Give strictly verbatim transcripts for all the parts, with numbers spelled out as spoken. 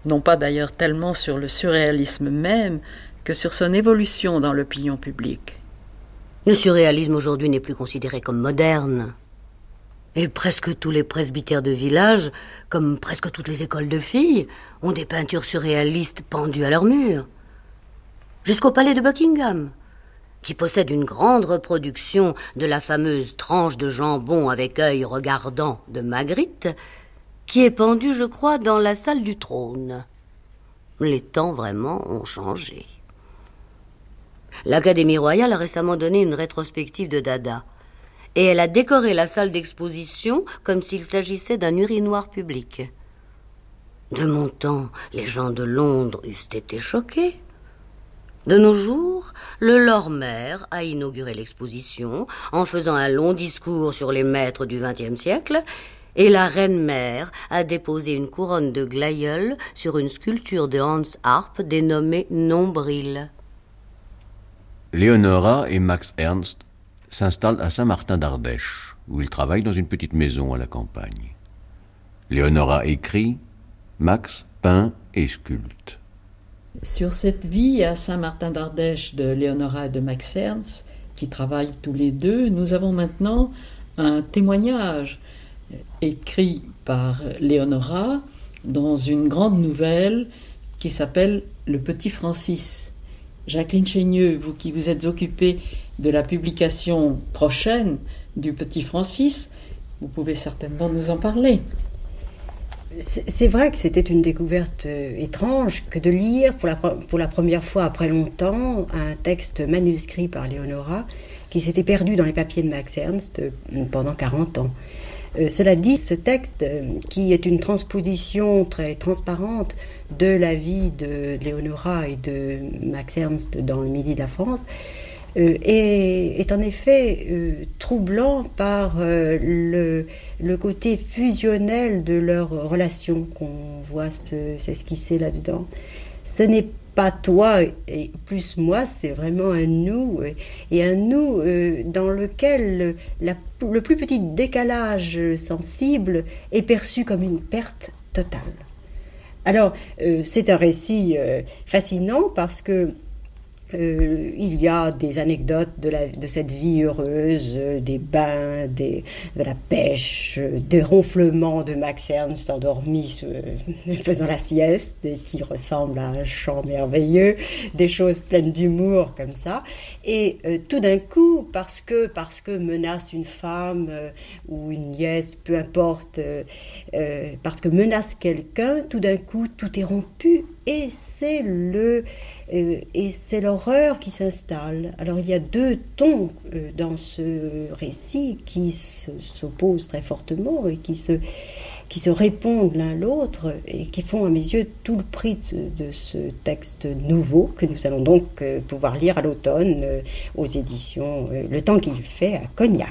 non pas d'ailleurs tellement sur le surréalisme même que sur son évolution dans l'opinion publique. Le surréalisme aujourd'hui n'est plus considéré comme moderne. Et presque tous les presbytères de village, comme presque toutes les écoles de filles, ont des peintures surréalistes pendues à leurs murs. Jusqu'au palais de Buckingham, qui possède une grande reproduction de la fameuse tranche de jambon avec œil regardant de Magritte, qui est pendue, je crois, dans la salle du trône. Les temps, vraiment, ont changé. L'Académie royale a récemment donné une rétrospective de Dada. Et elle a décoré la salle d'exposition comme s'il s'agissait d'un urinoir public. De mon temps, les gens de Londres eussent été choqués. De nos jours, le Lord Mayor a inauguré l'exposition en faisant un long discours sur les maîtres du vingtième siècle et la reine-mère a déposé une couronne de glaïeul sur une sculpture de Hans Arp dénommée Nombril. Léonora et Max Ernst s'installent à Saint-Martin d'Ardèche, où ils travaillent dans une petite maison à la campagne. Léonora écrit, Max peint et sculpte. Sur cette vie à Saint-Martin d'Ardèche de Léonora et de Max Ernst, qui travaillent tous les deux, nous avons maintenant un témoignage écrit par Léonora dans une grande nouvelle qui s'appelle Le Petit Francis. Jacqueline Chénieux, vous qui vous êtes occupée de la publication prochaine du Petit Francis, vous pouvez certainement nous en parler. C'est vrai que c'était une découverte étrange que de lire pour la, pour la première fois après longtemps un texte manuscrit par Léonora qui s'était perdu dans les papiers de Max Ernst pendant quarante ans. Euh, cela dit, ce texte, euh, qui est une transposition très transparente de la vie de Léonora et de Max Ernst dans le Midi de la France, euh, est, est en effet euh, troublant par euh, le, le côté fusionnel de leur relation qu'on voit se, s'esquisser là-dedans. Ce n'est pas toi et plus moi, c'est vraiment un nous, et un nous euh, dans lequel la, le plus petit décalage sensible est perçu comme une perte totale. Alors, euh, c'est un récit euh, fascinant parce que Euh, il y a des anecdotes de, la, de cette vie heureuse, euh, des bains, des, de la pêche, euh, des ronflements de Max Ernst endormi euh, faisant la sieste et qui ressemble à un chant merveilleux, des choses pleines d'humour comme ça. Et euh, tout d'un coup, parce que, parce que menace une femme euh, ou une nièce, peu importe, euh, euh, parce que menace quelqu'un, tout d'un coup, tout est rompu et c'est le... Euh, et c'est l'horreur qui s'installe. Alors il y a deux tons euh, dans ce récit qui se, s'opposent très fortement et qui se, qui se répondent l'un l'autre et qui font à mes yeux tout le prix de ce, de ce texte nouveau que nous allons donc euh, pouvoir lire à l'automne euh, aux éditions euh, Le Temps qu'il fait à Cognac.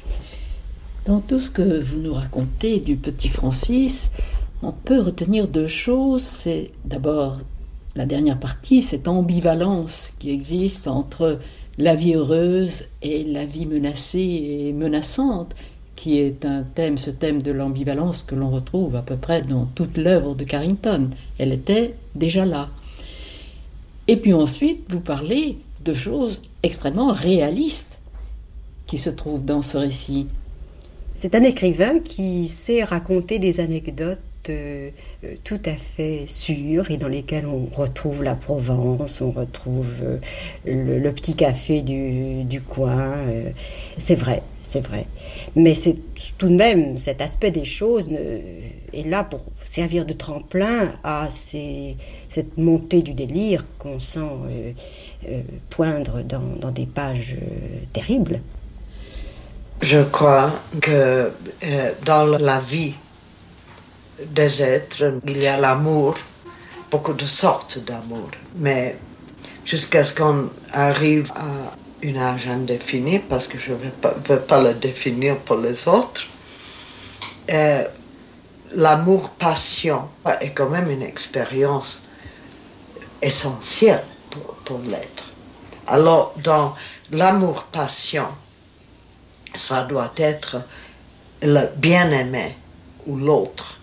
Dans tout ce que vous nous racontez du Petit Francis, on peut retenir deux choses. C'est d'abord la dernière partie, cette ambivalence qui existe entre la vie heureuse et la vie menacée et menaçante, qui est un thème, ce thème de l'ambivalence que l'on retrouve à peu près dans toute l'œuvre de Carrington. Elle était déjà là. Et puis ensuite, vous parlez de choses extrêmement réalistes qui se trouvent dans ce récit. C'est un écrivain qui sait raconter des anecdotes Euh, tout à fait sûrs et dans lesquels on retrouve la Provence, on retrouve euh, le, le petit café du, du coin. Euh, c'est vrai, c'est vrai. Mais c'est tout de même cet aspect des choses euh, est là pour servir de tremplin à ces, cette montée du délire qu'on sent euh, euh, poindre dans, dans des pages euh, terribles. Je crois que euh, dans la vie des êtres, il y a l'amour, beaucoup de sortes d'amour, mais jusqu'à ce qu'on arrive à un âge indéfini, parce que je ne veux pas, veux pas le définir pour les autres, euh, l'amour-passion est quand même une expérience essentielle pour, pour l'être. Alors, dans l'amour-passion, ça doit être le bien-aimé ou l'autre